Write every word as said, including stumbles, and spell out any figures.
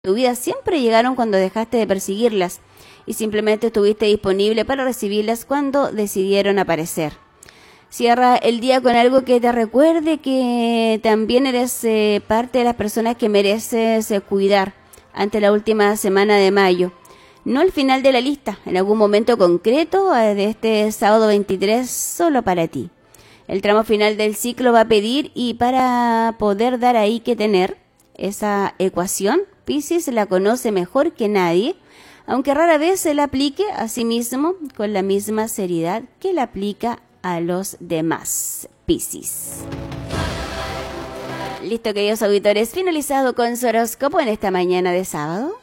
Tu vida siempre llegaron cuando dejaste de perseguirlas y simplemente estuviste disponible para recibirlas cuando decidieron aparecer. Cierra el día con algo que te recuerde que también eres eh, parte de las personas que mereces eh, cuidar ante la última semana de mayo. No el final de la lista, en algún momento concreto eh, de este sábado veintitrés, solo para ti. El tramo final del ciclo va a pedir, y para poder dar ahí que tener esa ecuación, Piscis la conoce mejor que nadie, aunque rara vez se la aplique a sí mismo con la misma seriedad que la aplica a los demás. Piscis. Listo, queridos auditores, finalizado con su horóscopo en esta mañana de sábado.